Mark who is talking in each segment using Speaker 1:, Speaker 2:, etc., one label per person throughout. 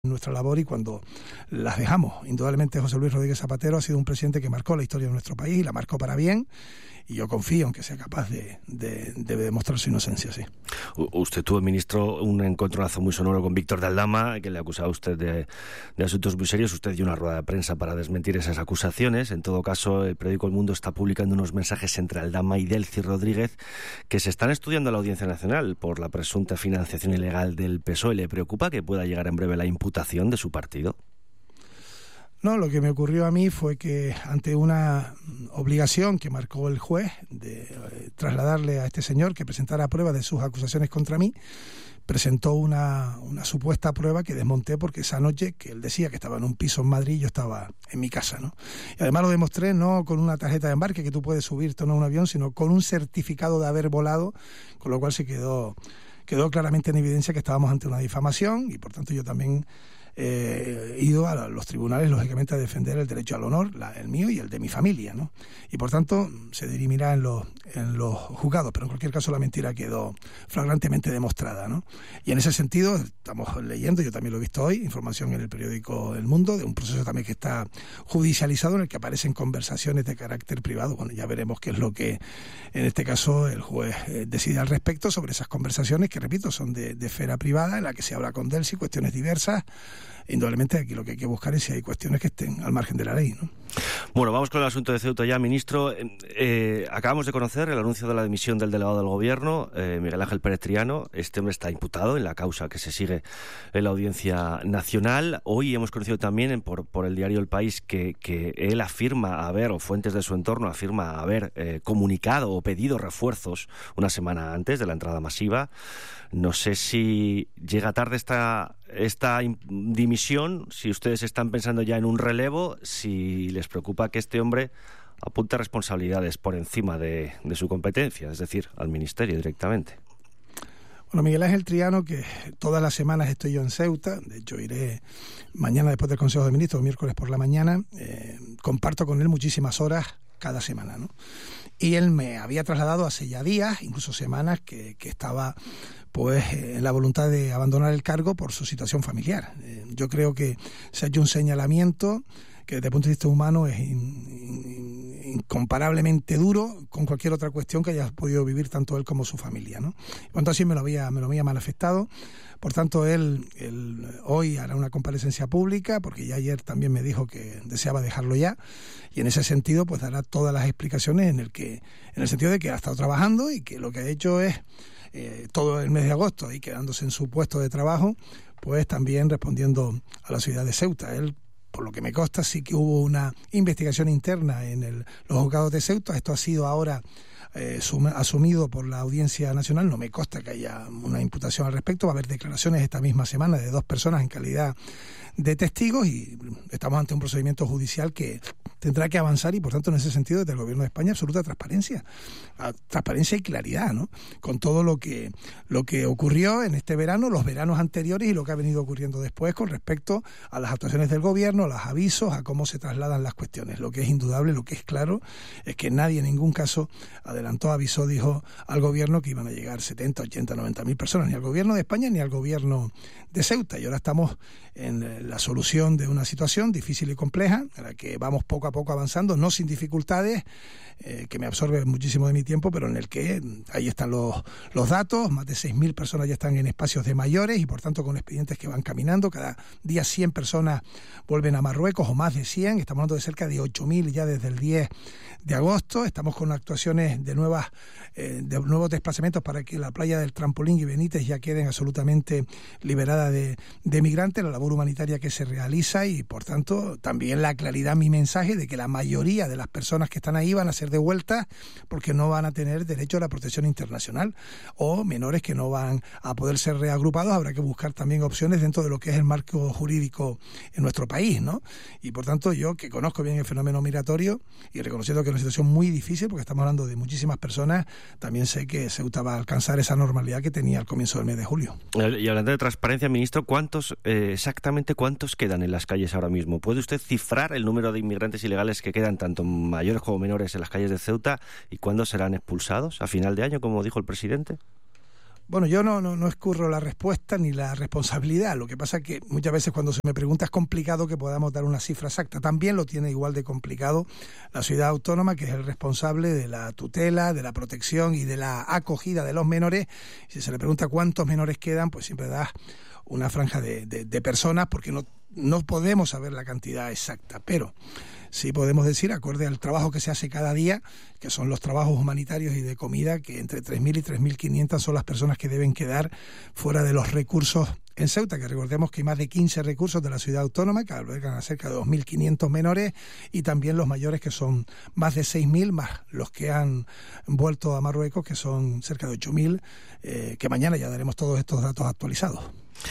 Speaker 1: nuestra labor y cuando las dejamos. Indudablemente José Luis Rodríguez Zapatero ha sido un presidente que marcó la historia de nuestro país y la marcó para bien, y yo confío en que sea capaz de demostrar su inocencia, sí.
Speaker 2: Usted tuvo, ministro, un encontronazo muy sonoro con Víctor de Aldama, que le acusaba a usted de asuntos muy serios. Usted dio una rueda de prensa para desmentir esas acusaciones. En todo caso, el periódico El Mundo está publicando unos mensajes entre Aldama y Delcy Rodríguez que se están estudiando en la Audiencia Nacional por la presunta financiación ilegal del PSOE. ¿Le preocupa que pueda llegar en breve la imputación de su partido?
Speaker 1: No, lo que me ocurrió a mí fue que ante una obligación que marcó el juez de trasladarle a este señor que presentara pruebas de sus acusaciones contra mí, presentó una supuesta prueba que desmonté porque esa noche, que él decía que estaba en un piso en Madrid, yo estaba en mi casa, ¿no? Y además lo demostré no con una tarjeta de embarque que tú puedes subirte en un avión, sino con un certificado de haber volado, con lo cual se quedó claramente en evidencia que estábamos ante una difamación y por tanto yo también he ido a los tribunales, lógicamente, a defender el derecho al honor, el mío y el de mi familia, ¿no? Y por tanto se dirimirá en los juzgados, pero en cualquier caso la mentira quedó flagrantemente demostrada, ¿no? Y en ese sentido estamos leyendo, yo también lo he visto hoy, información en el periódico El Mundo, de un proceso también que está judicializado en el que aparecen conversaciones de carácter privado. Bueno, ya veremos qué es lo que en este caso el juez decide al respecto sobre esas conversaciones que, repito, son de esfera privada, en la que se habla con Delcy, cuestiones diversas. Indudablemente aquí lo que hay que buscar es si hay cuestiones que estén al margen de la ley, ¿no?
Speaker 2: Bueno, vamos con el asunto de Ceuta ya, ministro. Acabamos de conocer el anuncio de la dimisión del delegado del Gobierno, Miguel Ángel Pérez Triano. Este hombre está imputado en la causa que se sigue en la Audiencia Nacional. Hoy hemos conocido también por el diario El País que él afirma haber, o fuentes de su entorno afirma haber comunicado o pedido refuerzos una semana antes de la entrada masiva. No sé si llega tarde esta dimisión, si ustedes están pensando ya en un relevo, si les preocupa que este hombre apunte responsabilidades por encima de su competencia, es decir, al Ministerio directamente.
Speaker 1: Bueno, Miguel Ángel Triano, que todas las semanas estoy yo en Ceuta, de hecho iré mañana después del Consejo de Ministros, miércoles por la mañana, comparto con él muchísimas horas cada semana, ¿no? Y él me había trasladado hace ya días, incluso semanas, que estaba pues en la voluntad de abandonar el cargo por su situación familiar. Yo creo que se ha hecho un señalamiento que desde el punto de vista humano es incomparablemente duro con cualquier otra cuestión que haya podido vivir tanto él como su familia, ¿no? Cuanto así me lo había manifestado. Por tanto, él hoy hará una comparecencia pública, porque ya ayer también me dijo que deseaba dejarlo ya, y en ese sentido pues dará todas las explicaciones en el sentido de que ha estado trabajando y que lo que ha hecho es todo el mes de agosto y quedándose en su puesto de trabajo, pues también respondiendo a la ciudad de Ceuta. Él, por lo que me consta, sí que hubo una investigación interna en los juzgados de Ceuta. Esto ha sido ahora asumido por la Audiencia Nacional. No me consta que haya una imputación al respecto. Va a haber declaraciones esta misma semana de 2 personas en calidad de testigos y estamos ante un procedimiento judicial que tendrá que avanzar y, por tanto, en ese sentido, desde el Gobierno de España, absoluta transparencia y claridad, ¿no? Con todo lo que ocurrió en este verano, los veranos anteriores y lo que ha venido ocurriendo después con respecto a las actuaciones del Gobierno, a los avisos, a cómo se trasladan las cuestiones. Lo que es indudable, lo que es claro, es que nadie en ningún caso adelantó, avisó, dijo al Gobierno que iban a llegar 70, 80, 90.000 personas, ni al Gobierno de España ni al Gobierno de Ceuta. Y ahora estamos en la solución de una situación difícil y compleja, en la que vamos poco a poco avanzando, no sin dificultades, que me absorbe muchísimo de mi tiempo, pero en el que ahí están los datos. Más de 6.000 personas ya están en espacios de mayores y por tanto con expedientes que van caminando. Cada día 100 personas vuelven a Marruecos, o más de 100. Estamos hablando de cerca de 8.000 ya desde el 10 de agosto. Estamos con actuaciones de nuevos desplazamientos para que la playa del Trampolín y Benítez ya queden absolutamente liberadas de migrantes, la labor humanitaria que se realiza y por tanto también la claridad, mi mensaje de que la mayoría de las personas que están ahí van a ser devueltas porque no van a tener derecho a la protección internacional, o menores que no van a poder ser reagrupados. Habrá que buscar también opciones dentro de lo que es el marco jurídico en nuestro país, ¿no? Y por tanto yo, que conozco bien el fenómeno migratorio y reconociendo que es una situación muy difícil porque estamos hablando de muchísimas personas, también sé que Ceuta va a alcanzar esa normalidad que tenía al comienzo del mes de julio.
Speaker 2: Y hablando de transparencia, ministro, exactamente cuántos quedan en las calles ahora mismo? ¿Puede usted cifrar el número de inmigrantes ilegales que quedan, tanto mayores como menores, en las calles de Ceuta, y cuándo serán expulsados? ¿A final de año, como dijo el presidente?
Speaker 1: Bueno, yo no escurro la respuesta ni la responsabilidad. Lo que pasa es que muchas veces cuando se me pregunta es complicado que podamos dar una cifra exacta. También lo tiene igual de complicado la ciudad autónoma, que es el responsable de la tutela, de la protección y de la acogida de los menores. Si se le pregunta cuántos menores quedan, pues siempre da una franja de personas, porque no podemos saber la cantidad exacta, pero sí podemos decir, acorde al trabajo que se hace cada día, que son los trabajos humanitarios y de comida, que entre 3.000 y 3.500 son las personas que deben quedar fuera de los recursos en Ceuta, que recordemos que hay más de 15 recursos de la ciudad autónoma que albergan a cerca de 2.500 menores, y también los mayores, que son más de 6.000, más los que han vuelto a Marruecos, que son cerca de 8.000, que mañana ya daremos todos estos datos actualizados.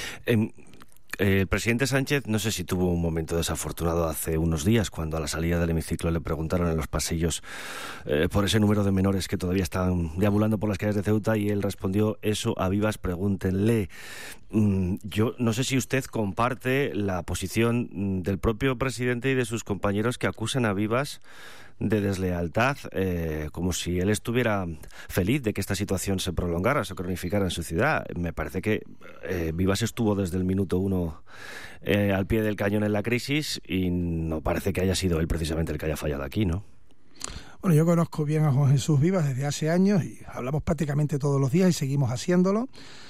Speaker 2: El presidente Sánchez, no sé si tuvo un momento desafortunado hace unos días, cuando a la salida del hemiciclo le preguntaron en los pasillos por ese número de menores que todavía están deambulando por las calles de Ceuta, y él respondió: eso a vivas pregúntenle. Yo no sé si usted comparte la posición del propio presidente y de sus compañeros, que acusan a Vivas de deslealtad, como si él estuviera feliz de que esta situación se prolongara, se cronificara en su ciudad. Me parece que Vivas estuvo desde el minuto 1 al pie del cañón en la crisis, y no parece que haya sido él precisamente el que haya fallado aquí, ¿no?
Speaker 1: Bueno, yo conozco bien a Juan Jesús Vivas desde hace años y hablamos prácticamente todos los días y seguimos haciéndolo.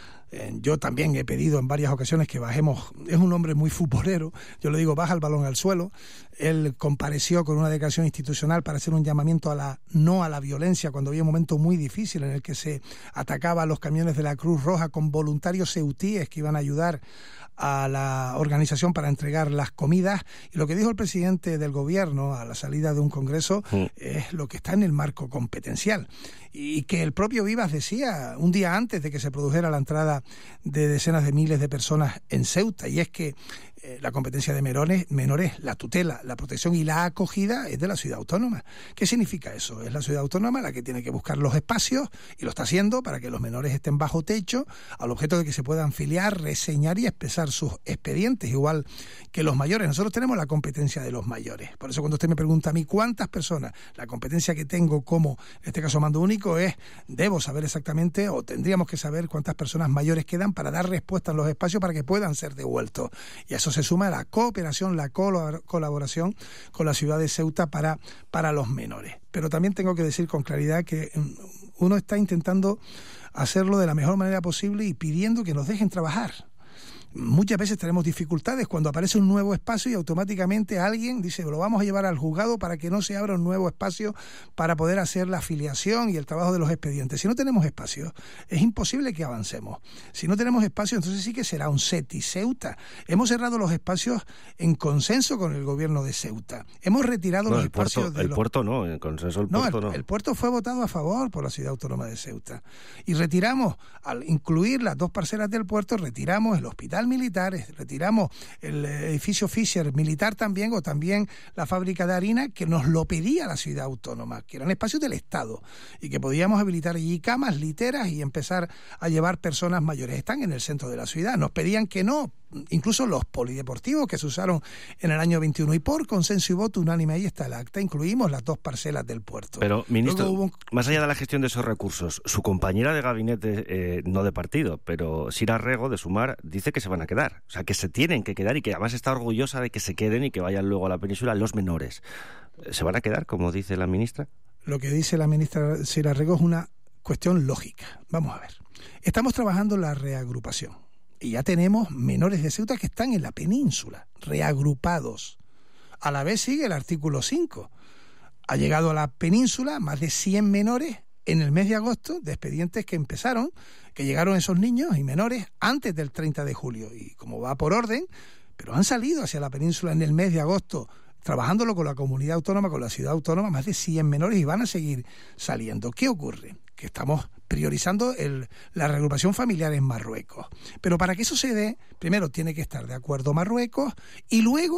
Speaker 1: Yo también he pedido en varias ocasiones que bajemos. Es un hombre muy futbolero, yo le digo, baja el balón al suelo. Él compareció con una declaración institucional para hacer un llamamiento no a la violencia, cuando había un momento muy difícil en el que se atacaba a los camiones de la Cruz Roja con voluntarios ceutíes que iban a ayudar a la organización para entregar las comidas. Y lo que dijo el presidente del gobierno a la salida de un congreso es lo que está en el marco competencial, y que el propio Vivas decía un día antes de que se produjera la entrada de decenas de miles de personas en Ceuta, y es que la competencia de menores, la tutela, la protección y la acogida es de la ciudad autónoma. ¿Qué significa eso? Es la ciudad autónoma la que tiene que buscar los espacios, y lo está haciendo, para que los menores estén bajo techo, al objeto de que se puedan filiar, reseñar y expresar sus expedientes, igual que los mayores. Nosotros tenemos la competencia de los mayores. Por eso cuando usted me pregunta a mí cuántas personas, la competencia que tengo como, en este caso, mando único, es, debo saber exactamente, o tendríamos que saber cuántas personas mayores quedan para dar respuesta en los espacios para que puedan ser devueltos. Y a eso se suma la cooperación, la colaboración con la ciudad de Ceuta para los menores. Pero también tengo que decir con claridad que uno está intentando hacerlo de la mejor manera posible y pidiendo que nos dejen trabajar. Muchas veces tenemos dificultades cuando aparece un nuevo espacio y automáticamente alguien dice, lo vamos a llevar al juzgado para que no se abra un nuevo espacio para poder hacer la afiliación y el trabajo de los expedientes. Si no tenemos espacio, es imposible que avancemos. Si no tenemos espacio, entonces sí que será un CETI. Ceuta. Hemos cerrado los espacios en consenso con el gobierno de Ceuta. Hemos retirado los espacios de
Speaker 2: puerto no, en consenso el puerto no.
Speaker 1: El puerto fue votado a favor por la ciudad autónoma de Ceuta. Y retiramos, al incluir las dos parcelas del puerto, retiramos el hospital militar, retiramos el edificio Fisher militar también, o también la fábrica de harina, que nos lo pedía la ciudad autónoma, que eran espacios del Estado y que podíamos habilitar allí camas, literas y empezar a llevar personas mayores. Están en el centro de la ciudad. Nos pedían que no, incluso los polideportivos que se usaron en el año 21, y por consenso y voto unánime, ahí está el acta, incluimos las dos parcelas del puerto.
Speaker 2: Pero, ministro, más allá de la gestión de esos recursos, su compañera de gabinete, no de partido, pero Sira Rego, de Sumar, dice que se van a quedar, o sea, que se tienen que quedar, y que además está orgullosa de que se queden y que vayan luego a la península los menores. ¿Se van a quedar, como dice la ministra?
Speaker 1: Lo que dice la ministra Sira Rego es una cuestión lógica. Vamos a ver. Estamos trabajando la reagrupación. Y ya tenemos menores de Ceuta que están en la península, reagrupados. A la vez sigue el artículo 5. Ha llegado a la península más de 100 menores en el mes de agosto, de expedientes que llegaron esos niños y menores antes del 30 de julio. Y como va por orden, pero han salido hacia la península en el mes de agosto, trabajándolo con la comunidad autónoma, con la ciudad autónoma, más de 100 menores, y van a seguir saliendo. ¿Qué ocurre? Que estamos priorizando la reagrupación familiar en Marruecos. Pero para que eso se dé, primero tiene que estar de acuerdo Marruecos, y luego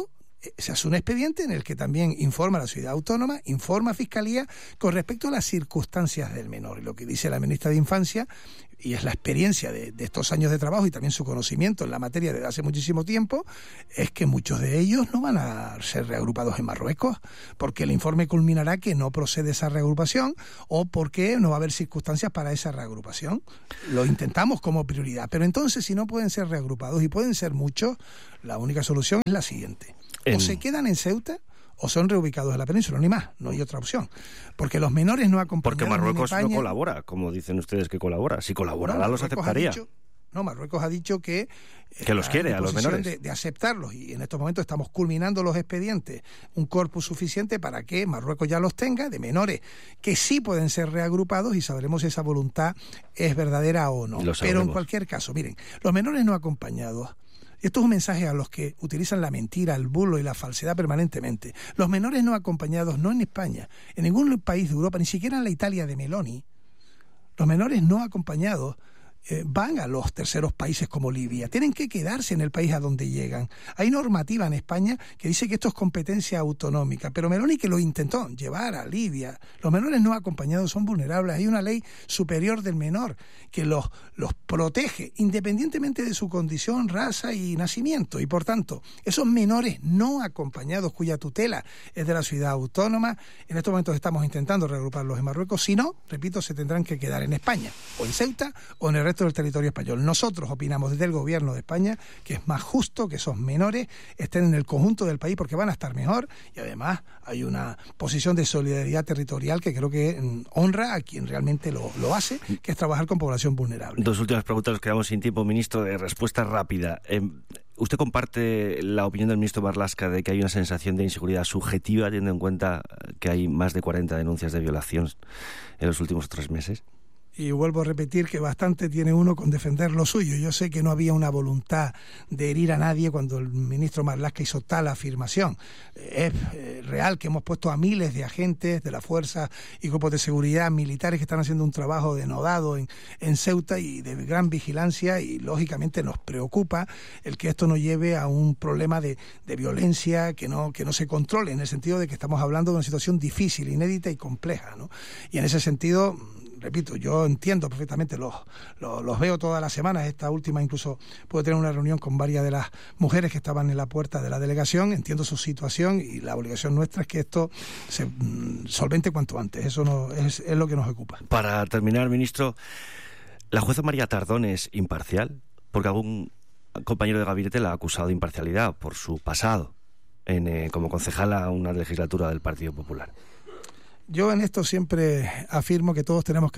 Speaker 1: se hace un expediente en el que también informa a la ciudad autónoma, informa a Fiscalía con respecto a las circunstancias del menor. Y lo que dice la ministra de Infancia, y es la experiencia de estos años de trabajo y también su conocimiento en la materia desde hace muchísimo tiempo, es que muchos de ellos no van a ser reagrupados en Marruecos, porque el informe culminará que no procede esa reagrupación o porque no va a haber circunstancias para esa reagrupación. Lo intentamos como prioridad, pero entonces si no pueden ser reagrupados, y pueden ser muchos, la única solución es la siguiente: o se quedan en Ceuta o son reubicados en la península, ni más, no hay otra opción. Porque los menores no acompañados...
Speaker 2: Porque Marruecos
Speaker 1: en España,
Speaker 2: no colabora, como dicen ustedes que colabora. Si colaborara, los aceptaría.
Speaker 1: Marruecos ha dicho que
Speaker 2: los quiere a los menores.
Speaker 1: De aceptarlos, y en estos momentos estamos culminando los expedientes, un corpus suficiente para que Marruecos ya los tenga, de menores que sí pueden ser reagrupados, y sabremos si esa voluntad es verdadera o no. Pero en cualquier caso, miren, los menores no acompañados, esto es un mensaje a los que utilizan la mentira, el bulo y la falsedad permanentemente. Los menores no acompañados, no en España, en ningún país de Europa, ni siquiera en la Italia de Meloni, los menores no acompañados van a los terceros países como Libia. Tienen que quedarse en el país a donde llegan. Hay normativa en España que dice que esto es competencia autonómica, pero Meloni, que lo intentó llevar a Libia, los menores no acompañados son vulnerables. Hay una ley superior del menor que los protege independientemente de su condición, raza y nacimiento, y por tanto esos menores no acompañados cuya tutela es de la ciudad autónoma, en estos momentos estamos intentando reagruparlos en Marruecos. Si no, repito, se tendrán que quedar en España, o en Ceuta, o en el resto del territorio español. Nosotros opinamos desde el gobierno de España que es más justo que esos menores estén en el conjunto del país, porque van a estar mejor, y además hay una posición de solidaridad territorial que creo que honra a quien realmente lo hace, que es trabajar con población vulnerable.
Speaker 2: Dos últimas preguntas, nos quedamos sin tiempo, ministro, de respuesta rápida. ¿Usted comparte la opinión del ministro Marlaska de que hay una sensación de inseguridad subjetiva, teniendo en cuenta que hay más de 40 denuncias de violación en los últimos 3 meses?
Speaker 1: Y vuelvo a repetir que bastante tiene uno con defender lo suyo. Yo sé que no había una voluntad de herir a nadie cuando el ministro Marlaska hizo tal afirmación. Es real que hemos puesto a miles de agentes de la fuerza y grupos de seguridad militares que están haciendo un trabajo denodado en Ceuta y de gran vigilancia, y lógicamente nos preocupa el que esto nos lleve a un problema de violencia que no se controle, en el sentido de que estamos hablando de una situación difícil, inédita y compleja, ¿no? Y en ese sentido, repito, yo entiendo perfectamente, los veo todas las semanas. Esta última incluso pude tener una reunión con varias de las mujeres que estaban en la puerta de la delegación. Entiendo su situación, y la obligación nuestra es que esto se solvente cuanto antes. Eso no es lo que nos ocupa.
Speaker 2: Para terminar, ministro, ¿la jueza María Tardón es imparcial? Porque algún compañero de gabinete la ha acusado de imparcialidad por su pasado como concejala a una legislatura del Partido Popular.
Speaker 1: Yo en esto siempre afirmo que todos tenemos que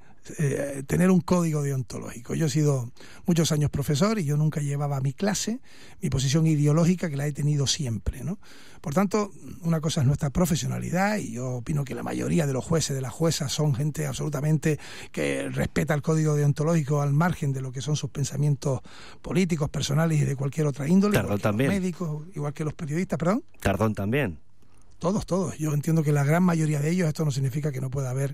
Speaker 1: tener un código deontológico. Yo he sido muchos años profesor y yo nunca llevaba a mi clase mi posición ideológica, que la he tenido siempre, ¿no? Por tanto, una cosa es nuestra profesionalidad, y yo opino que la mayoría de los jueces, de las juezas, son gente absolutamente que respeta el código deontológico al margen de lo que son sus pensamientos políticos, personales y de cualquier otra índole.
Speaker 2: Tardón también.
Speaker 1: Los médicos, igual que los periodistas, ¿perdón?
Speaker 2: Tardón también.
Speaker 1: Todos. Yo entiendo que la gran mayoría de ellos, esto no significa que no pueda haber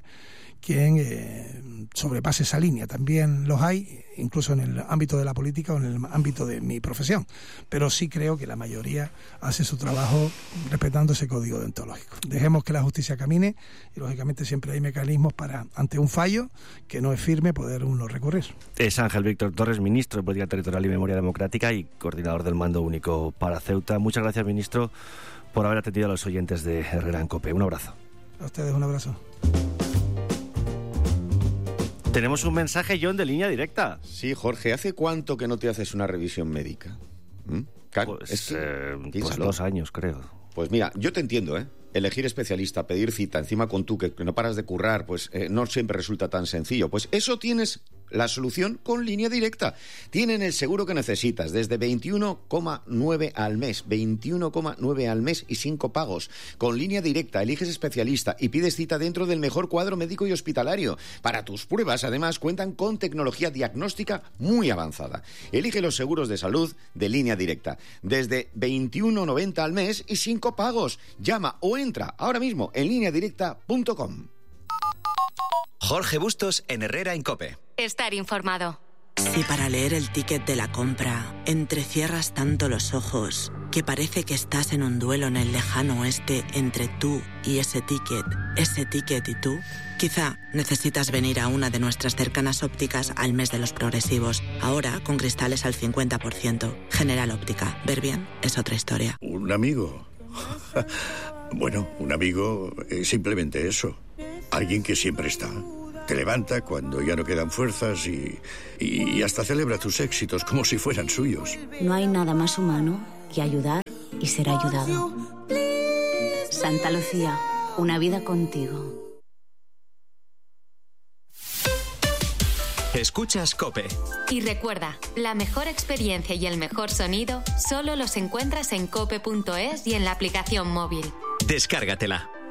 Speaker 1: quien sobrepase esa línea. También los hay, incluso en el ámbito de la política o en el ámbito de mi profesión. Pero sí creo que la mayoría hace su trabajo respetando ese código deontológico. Dejemos que la justicia camine, y lógicamente siempre hay mecanismos para, ante un fallo que no es firme, poder uno recurrir. Es
Speaker 2: Ángel Víctor Torres, ministro de Política Territorial y Memoria Democrática y coordinador del Mando Único para Ceuta. Muchas gracias, ministro, por haber atendido a los oyentes de Herrera en COPE. Un abrazo.
Speaker 1: A ustedes un abrazo.
Speaker 2: Tenemos un mensaje, John, de línea directa.
Speaker 3: Sí, Jorge, ¿hace cuánto que no te haces una revisión médica?
Speaker 2: Claro, pues 2 años, creo.
Speaker 3: Pues mira, yo te entiendo, Elegir especialista, pedir cita, encima con tú que no paras de currar, pues no siempre resulta tan sencillo. Pues eso tienes la solución con Línea Directa. Tienen el seguro que necesitas, desde 21,9 al mes, 21,9 al mes y 5 pagos. Con Línea Directa eliges especialista y pides cita dentro del mejor cuadro médico y hospitalario. Para tus pruebas, además, cuentan con tecnología diagnóstica muy avanzada. Elige los seguros de salud de Línea Directa, desde 21,90 al mes y 5 pagos. Llama o entra ahora mismo en lineadirecta.com.
Speaker 4: Jorge Bustos en Herrera en COPE.
Speaker 5: Estar informado.
Speaker 6: Si para leer el ticket de la compra entrecierras tanto los ojos,
Speaker 5: que parece que estás en un duelo en el lejano oeste entre tú y ese ticket y tú? Quizá necesitas venir a una de nuestras cercanas ópticas al mes de los progresivos. Ahora con cristales al 50%. General Óptica. Ver bien es otra historia.
Speaker 6: ¿Un amigo? Bueno, un amigo es simplemente eso. Alguien que siempre está. Te levanta cuando ya no quedan fuerzas y hasta celebra tus éxitos como si fueran suyos.
Speaker 7: No hay nada más humano que ayudar y ser ayudado. Santa Lucía, una vida contigo.
Speaker 4: Escuchas COPE.
Speaker 8: Y recuerda, la mejor experiencia y el mejor sonido solo los encuentras en cope.es y en la aplicación móvil.
Speaker 4: Descárgatela.